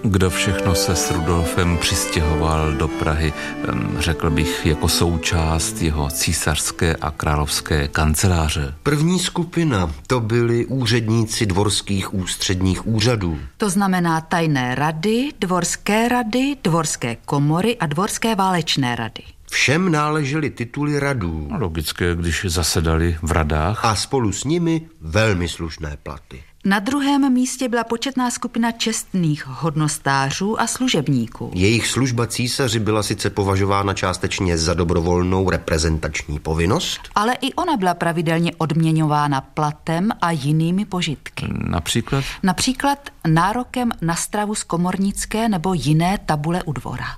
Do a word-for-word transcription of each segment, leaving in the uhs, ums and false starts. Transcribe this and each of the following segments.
Kdo všechno se s Rudolfem přistěhoval do Prahy, řekl bych, jako součást jeho císařské a královské kanceláře? První skupina, to byli úředníci dvorských ústředních úřadů. To znamená tajné rady, dvorské rady, dvorské komory a dvorské válečné rady. Všem náležely tituly radů. Logické, když zasedali v radách. A spolu s nimi velmi slušné platy. Na druhém místě byla početná skupina čestných hodnostářů a služebníků. Jejich služba císaři byla sice považována částečně za dobrovolnou reprezentační povinnost, ale i ona byla pravidelně odměňována platem a jinými požitky. Například? Například nárokem na stravu z komornické nebo jiné tabule u dvora.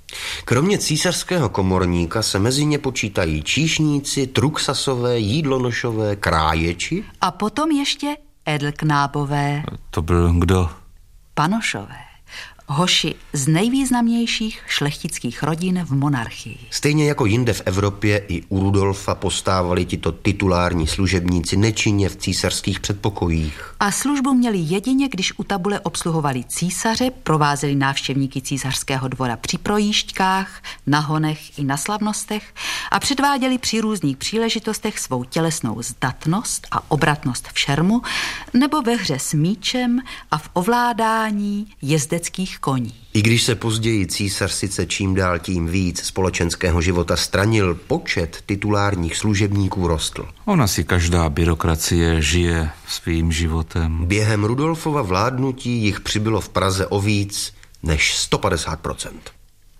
Kromě císařského komorníka se mezi ně počítají číšníci, truksasové, jídlonošové, kráječi. A potom ještě edelknábové. To byl kdo? Panošové. Hoši z nejvýznamnějších šlechtických rodin v monarchii. Stejně jako jinde v Evropě, i u Rudolfa postávali tito titulární služebníci nečinně v císařských předpokojích. A službu měli jedině, když u tabule obsluhovali císaře, provázeli návštěvníky císařského dvora při projížďkách, na honech i na slavnostech a předváděli při různých příležitostech svou tělesnou zdatnost a obratnost v šermu nebo ve hře s míčem a v ovládání jezdeckých koní. I když se později císař sice čím dál tím víc společenského života stranil, počet titulárních služebníků rostl. Ona si každá byrokracie žije svým životem. Během Rudolfova vládnutí jich přibylo v Praze o víc než sto padesát procent.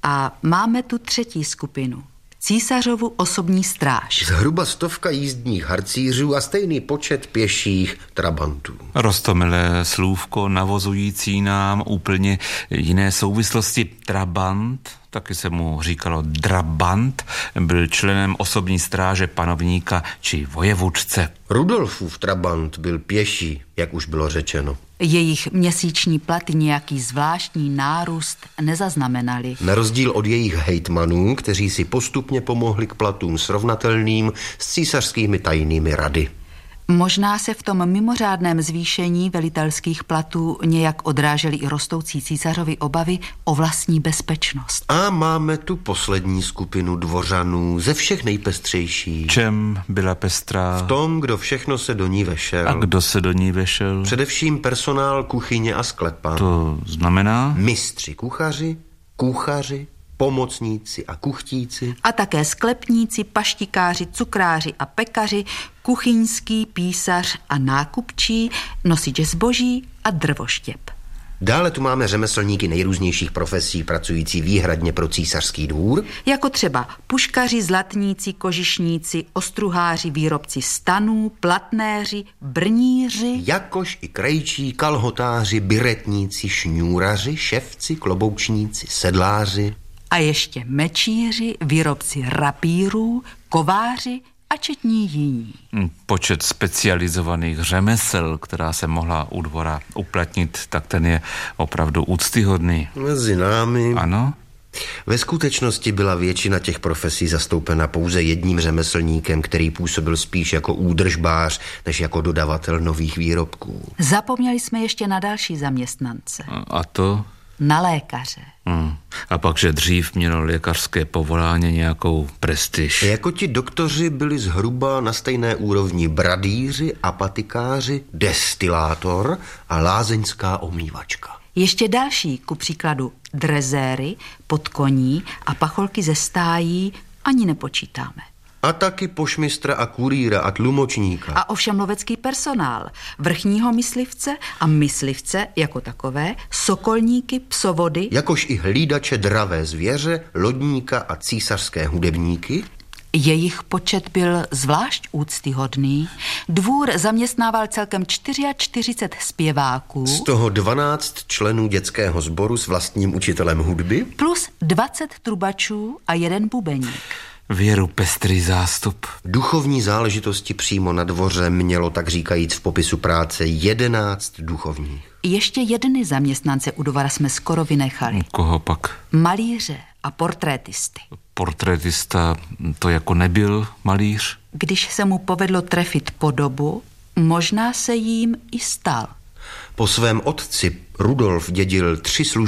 A máme tu třetí skupinu. Císařovu osobní stráž. Zhruba stovka jízdních harcířů a stejný počet pěších trabantů. Roztomilé slůvko navozující nám úplně jiné souvislosti. Trabant, taky se mu říkalo drabant, byl členem osobní stráže panovníka či vojevůdce. Rudolfův trabant byl pěší, jak už bylo řečeno. Jejich měsíční platy nějaký zvláštní nárůst nezaznamenali. Na rozdíl od jejich hejtmanů, kteří si postupně pomohli k platům srovnatelným s císařskými tajnými rady. Možná se v tom mimořádném zvýšení velitelských platů nějak odrážely i rostoucí císařovy obavy o vlastní bezpečnost. A máme tu poslední skupinu dvořanů, ze všech nejpestřejší. Čem byla pestrá? V tom, kdo všechno se do ní vešel. A kdo se do ní vešel? Především personál kuchyně a sklepa. To znamená? Mistři kuchaři, kuchaři, pomocníci a kuchtíci. A také sklepníci, paštikáři, cukráři a pekaři, kuchyňský písař a nákupčí, nosič zboží a drvoštěp. Dále tu máme řemeslníky nejrůznějších profesí, pracující výhradně pro císařský dvůr. Jako třeba puškaři, zlatníci, kožišníci, ostruháři, výrobci stanů, platnéři, brníři. Jakož i krejčí, kalhotáři, biretníci, šňůraři, ševci, kloboučníci, sedláři. A ještě mečíři, výrobci rapírů, kováři a četní jiní. Počet specializovaných řemesel, která se mohla u dvora uplatnit, tak ten je opravdu úctyhodný. Mezi námi. Ano? Ve skutečnosti byla většina těch profesí zastoupena pouze jedním řemeslníkem, který působil spíš jako údržbář, než jako dodavatel nových výrobků. Zapomněli jsme ještě na další zaměstnance. A to? Na lékaře. Hmm. A pak, že dřív mělo lékařské povolání nějakou prestiž. Jako ti doktoři byli zhruba na stejné úrovni bradýři, apatikáři, destilátor a lázeňská omývačka. Ještě další, ku příkladu drezéry, podkoní a pacholky ze stájí ani nepočítáme. A taky pošmistra a kurýra a tlumočníka. A ovšem lovecký personál, vrchního myslivce a myslivce jako takové, sokolníky, psovody. Jakož i hlídače dravé zvěře, lodníka a císařské hudebníky. Jejich počet byl zvlášť úctyhodný. Dvůr zaměstnával celkem čtyřicet čtyři zpěváků. Z toho dvanáct členů dětského sboru s vlastním učitelem hudby. Plus dvacet trubačů a jeden bubeník. Věru pestrý zástup. Duchovní záležitosti přímo na dvoře mělo, tak říkajíc, v popisu práce jedenáct duchovních. Ještě jedny zaměstnance u dvora jsme skoro vynechali. Koho pak? Malíře a portrétisty. Portrétista to jako nebyl malíř? Když se mu povedlo trefit podobu, možná se jím i stal. Po svém otci Rudolf dědil tři služby